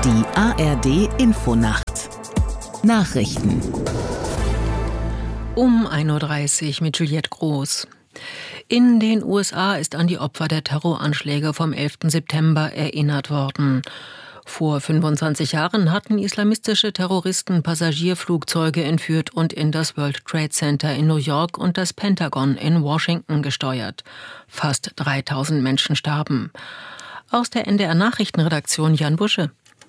Die ARD Infonacht. Nachrichten. Um 1.30 Uhr mit Juliette Groß. In den USA ist an die Opfer der Terroranschläge vom 11. September erinnert worden. Vor 25 Jahren hatten islamistische Terroristen Passagierflugzeuge entführt und in das World Trade Center in New York und das Pentagon in Washington gesteuert. Fast 3000 Menschen starben. Aus der NDR-Nachrichtenredaktion Jan Busche.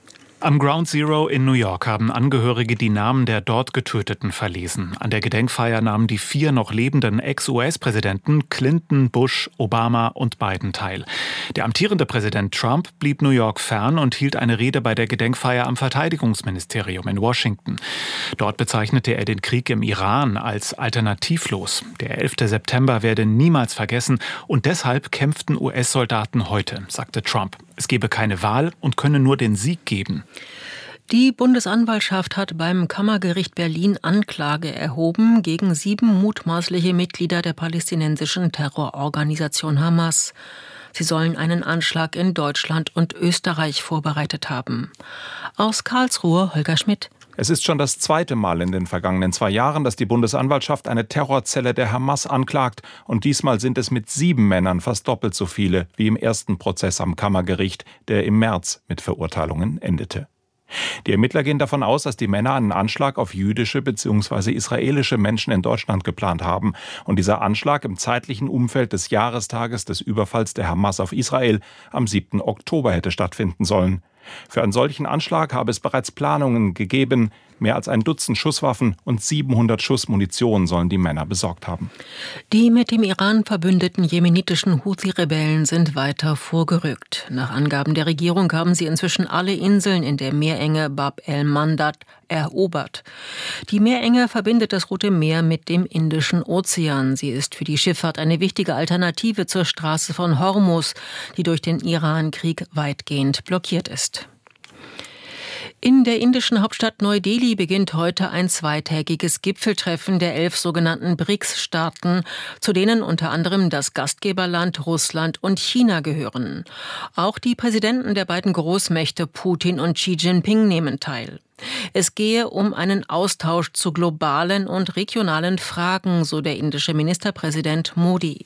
Am Ground Zero in New York haben Angehörige die Namen der dort Getöteten verlesen. An der Gedenkfeier nahmen die 4 noch lebenden Ex-US-Präsidenten Clinton, Bush, Obama und Biden teil. Der amtierende Präsident Trump blieb New York fern und hielt eine Rede bei der Gedenkfeier am Verteidigungsministerium in Washington. Dort bezeichnete er den Krieg im Iran als alternativlos. Der 11. September werde niemals vergessen und deshalb kämpften US-Soldaten heute, sagte Trump. Es gebe keine Wahl und könne nur den Sieg geben. Die Bundesanwaltschaft hat beim Kammergericht Berlin Anklage erhoben gegen 7 mutmaßliche Mitglieder der palästinensischen Terrororganisation Hamas. Sie sollen einen Anschlag in Deutschland und Österreich vorbereitet haben. Aus Karlsruhe Holger Schmidt. Es ist schon das 2. Mal in den vergangenen 2 Jahren, dass die Bundesanwaltschaft eine Terrorzelle der Hamas anklagt. Und diesmal sind es mit 7 Männern fast doppelt so viele wie im ersten Prozess am Kammergericht, der im März mit Verurteilungen endete. Die Ermittler gehen davon aus, dass die Männer einen Anschlag auf jüdische bzw. israelische Menschen in Deutschland geplant haben. Und dieser Anschlag im zeitlichen Umfeld des Jahrestages des Überfalls der Hamas auf Israel am 7. Oktober hätte stattfinden sollen. Für einen solchen Anschlag habe es bereits Planungen gegeben. Mehr als ein Dutzend Schusswaffen und 700 Schuss Munition sollen die Männer besorgt haben. Die mit dem Iran verbündeten jemenitischen Houthi-Rebellen sind weiter vorgerückt. Nach Angaben der Regierung haben sie inzwischen alle Inseln in der Meerenge Bab el-Mandab erobert. Die Meerenge verbindet das Rote Meer mit dem Indischen Ozean. Sie ist für die Schifffahrt eine wichtige Alternative zur Straße von Hormuz, die durch den Iran-Krieg weitgehend blockiert ist. In der indischen Hauptstadt Neu-Delhi beginnt heute ein 2-tägiges Gipfeltreffen der 11 sogenannten BRICS-Staaten, zu denen unter anderem das Gastgeberland Russland und China gehören. Auch die Präsidenten der beiden Großmächte Putin und Xi Jinping nehmen teil. Es gehe um einen Austausch zu globalen und regionalen Fragen, so der indische Ministerpräsident Modi.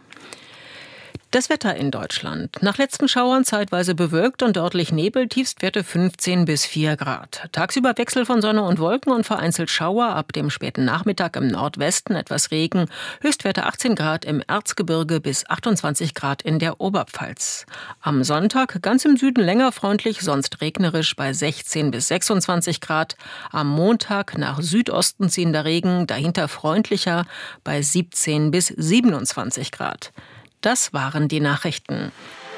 Das Wetter in Deutschland. Nach letzten Schauern zeitweise bewölkt und örtlich Nebel, Tiefstwerte 15 bis 4 Grad. Tagsüber Wechsel von Sonne und Wolken und vereinzelt Schauer, ab dem späten Nachmittag im Nordwesten etwas Regen. Höchstwerte 18 Grad im Erzgebirge bis 28 Grad in der Oberpfalz. Am Sonntag ganz im Süden länger freundlich, sonst regnerisch bei 16 bis 26 Grad. Am Montag nach Südosten ziehender Regen, dahinter freundlicher bei 17 bis 27 Grad. Das waren die Nachrichten.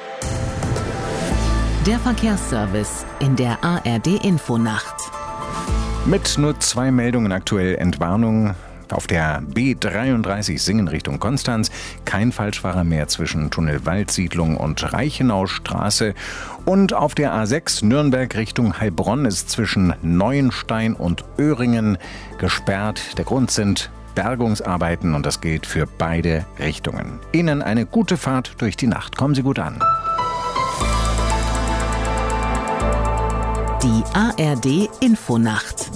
Der Verkehrsservice in der ARD Infonacht. Mit nur 2 Meldungen aktuell Entwarnung. Auf der B33 Singen Richtung Konstanz kein Falschfahrer mehr zwischen Tunnel Waldsiedlung und Reichenaustraße. Und auf der A6 Nürnberg Richtung Heilbronn ist zwischen Neuenstein und Öhringen gesperrt. Der Grund sind Bergungsarbeiten und das gilt für beide Richtungen. Ihnen eine gute Fahrt durch die Nacht. Kommen Sie gut an. Die ARD Infonacht.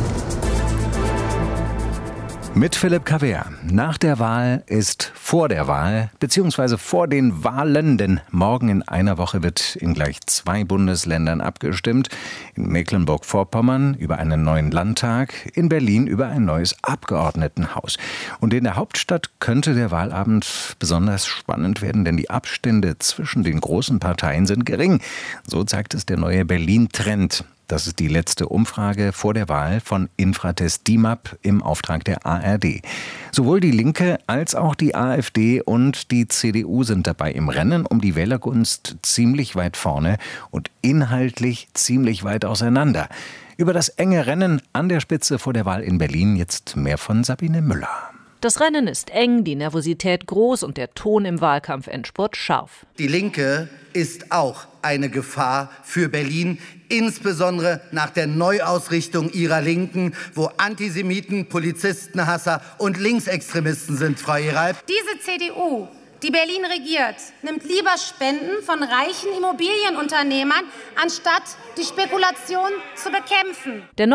Mit Philipp Cavert. Nach der Wahl ist vor der Wahl, beziehungsweise vor den Wahlen, denn morgen in einer Woche wird in gleich 2 Bundesländern abgestimmt. In Mecklenburg-Vorpommern über einen neuen Landtag, in Berlin über ein neues Abgeordnetenhaus. Und in der Hauptstadt könnte der Wahlabend besonders spannend werden, denn die Abstände zwischen den großen Parteien sind gering. So zeigt es der neue Berlin-Trend. Das ist die letzte Umfrage vor der Wahl von Infratest DIMAP im Auftrag der ARD. Sowohl die Linke als auch die AfD und die CDU sind dabei im Rennen um die Wählergunst ziemlich weit vorne und inhaltlich ziemlich weit auseinander. Über das enge Rennen an der Spitze vor der Wahl in Berlin jetzt mehr von Sabine Müller. Das Rennen ist eng, die Nervosität groß und der Ton im Wahlkampfendspurt scharf. Die Linke ist auch eine Gefahr für Berlin, insbesondere nach der Neuausrichtung ihrer Linken, wo Antisemiten, Polizistenhasser und Linksextremisten sind, Frau Ereib. Diese CDU die Berlin regiert, nimmt lieber Spenden von reichen Immobilienunternehmern, anstatt die Spekulation zu bekämpfen. Der